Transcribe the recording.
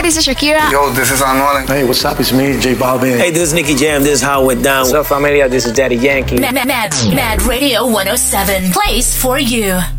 this is Shakira. Yo, this is Anuel. Hey, what's up? It's me, J Balvin. Hey, this is Nicky Jam. This is how it went down. What's up, familia? This is Daddy Yankee. Mad Radio 107 plays for you.